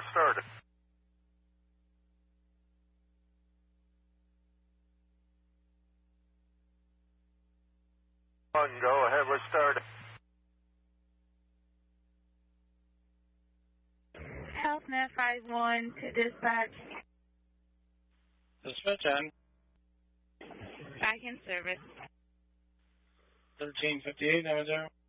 we're started. Go ahead, we're started. HealthNet 51 to dispatch. Dispatch on. Back in service. 1358, 90.